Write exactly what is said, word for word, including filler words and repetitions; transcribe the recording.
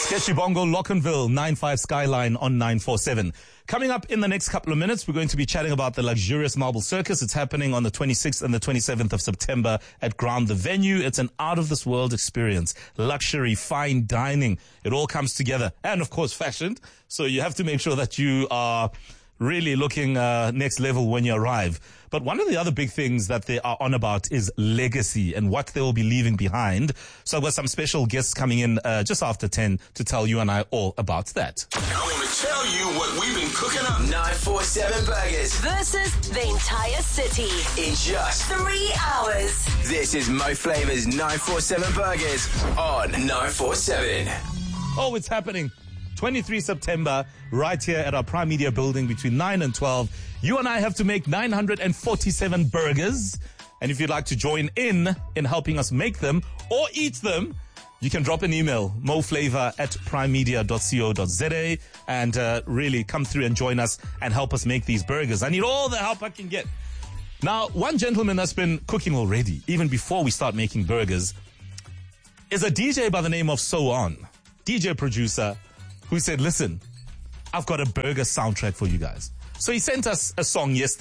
Sketchy Bongo, Lockenville, nine five Skyline on nine four seven. Coming up in the next couple of minutes, we're going to be chatting about the luxurious Marble Circus. It's happening on the twenty-sixth and the twenty-seventh of September at Ground the Venue. It's an out-of-this-world experience. Luxury, fine dining. It all comes together. And, of course, fashioned. So you have to make sure that you are really looking uh, next level when you arrive. But one of the other big things that they are on about is legacy and what they will be leaving behind. So I've got some special guests coming in uh, just after ten to tell you and I all about that. I want to tell you what we've been cooking up. nine four seven Burgers versus the entire city in just three hours. This is Mo Flavor's nine four seven Burgers on nine four seven. Oh, it's happening. twenty-third September, right here at our Prime Media building between nine and twelve. You and I have to make nine hundred forty-seven burgers. And if you'd like to join in in helping us make them or eat them, you can drop an email, moflavor at primemedia dot co dot za, and uh, really come through and join us and help us make these burgers. I need all the help I can get. Now, one gentleman that's been cooking already, even before we start making burgers, is a D J by the name of So On, D J producer, who said, listen, I've got a burger soundtrack for you guys. So he sent us a song yesterday.